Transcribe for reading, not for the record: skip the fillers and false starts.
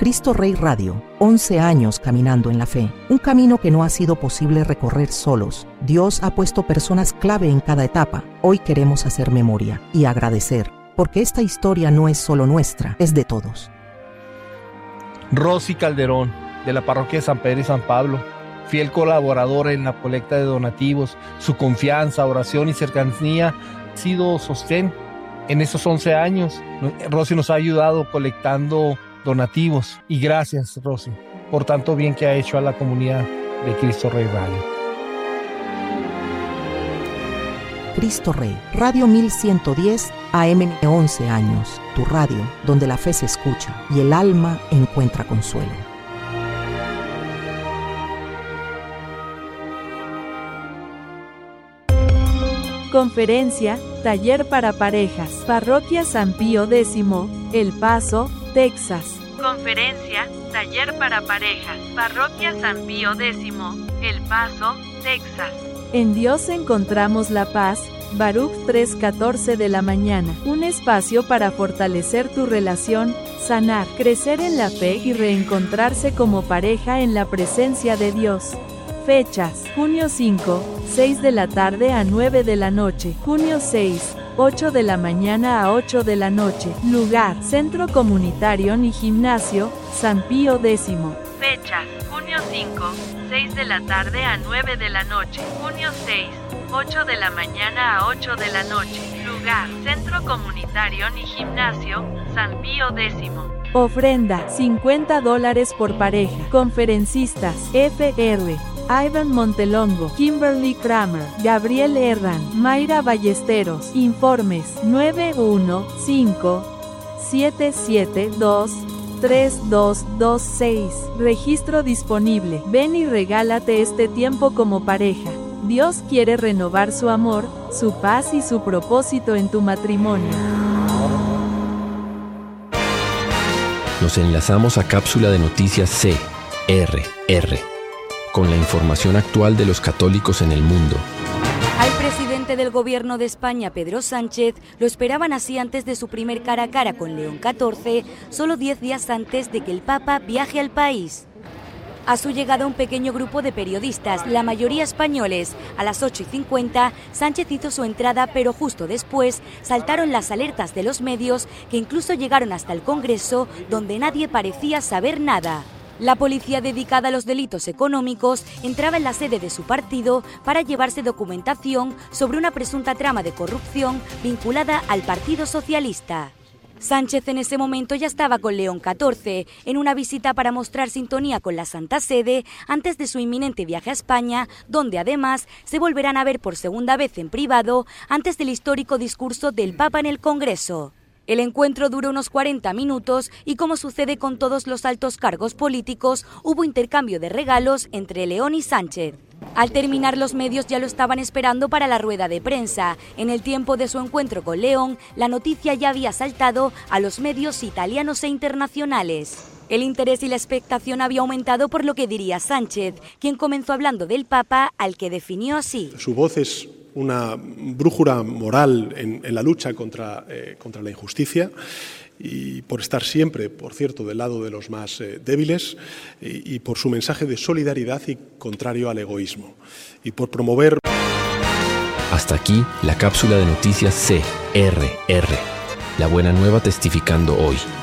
Cristo Rey Radio, 11 años caminando en la fe. Un camino que no ha sido posible recorrer solos. Dios ha puesto personas clave en cada etapa. Hoy queremos hacer memoria y agradecer, porque esta historia no es solo nuestra, es de todos. Rosy Calderón, de la parroquia de San Pedro y San Pablo, fiel colaboradora en la colecta de donativos. Su confianza, oración y cercanía ha sido sostén en esos 11 años. Rosy nos ha ayudado colectando donativos. Y gracias, Rosy, por tanto bien que ha hecho a la comunidad de Cristo Rey Radio. Cristo Rey, Radio 1110 AM, 11 años. Tu radio, donde la fe se escucha y el alma encuentra consuelo. Conferencia, taller para parejas. Parroquia San Pío X, El Paso, Texas. Conferencia, taller para parejas. Parroquia San Pío X, El Paso, Texas. En Dios encontramos la paz. Baruch 3:14 de la mañana. Un espacio para fortalecer tu relación, sanar, crecer en la fe y reencontrarse como pareja en la presencia de Dios. Fechas: junio 5, 6 de la tarde a 9 de la noche. Junio 6, 8 de la mañana a 8 de la noche. Lugar: Centro Comunitario y Gimnasio, San Pío X. Fecha: junio 5, 6 de la tarde a 9 de la noche. Junio 6, 8 de la mañana a 8 de la noche. Lugar: Centro Comunitario y Gimnasio, San Pío X. Ofrenda: $50 por pareja. Conferencistas: Fr. Ivan Montelongo, Kimberly Kramer, Gabriel Herran, Mayra Ballesteros. Informes: 915-772-3226. Registro disponible. Ven y regálate este tiempo como pareja. Dios quiere renovar su amor, su paz y su propósito en tu matrimonio. Nos enlazamos a cápsula de noticias CRR, con la información actual de los católicos en el mundo. Al presidente del gobierno de España, Pedro Sánchez, lo esperaban así antes de su primer cara a cara con León XIV, solo 10 días antes de que el Papa viaje al país. A su llegada, un pequeño grupo de periodistas, la mayoría españoles. A las 8:50, Sánchez hizo su entrada, pero justo después saltaron las alertas de los medios, que incluso llegaron hasta el Congreso, donde nadie parecía saber nada. La policía dedicada a los delitos económicos entraba en la sede de su partido para llevarse documentación sobre una presunta trama de corrupción vinculada al Partido Socialista. Sánchez en ese momento ya estaba con León XIV en una visita para mostrar sintonía con la Santa Sede antes de su inminente viaje a España, donde además se volverán a ver por segunda vez en privado antes del histórico discurso del Papa en el Congreso. El encuentro duró unos 40 minutos y, como sucede con todos los altos cargos políticos, hubo intercambio de regalos entre León y Sánchez. Al terminar, los medios ya lo estaban esperando para la rueda de prensa. En el tiempo de su encuentro con León, la noticia ya había saltado a los medios italianos e internacionales. El interés y la expectación había aumentado por lo que diría Sánchez, quien comenzó hablando del Papa, al que definió así. Su voz es una brújula moral en la lucha contra la injusticia, y por estar siempre, por cierto, del lado de los más débiles, y por su mensaje de solidaridad y contrario al egoísmo, y por promover... Hasta aquí la cápsula de noticias CRR. La buena nueva testificando hoy.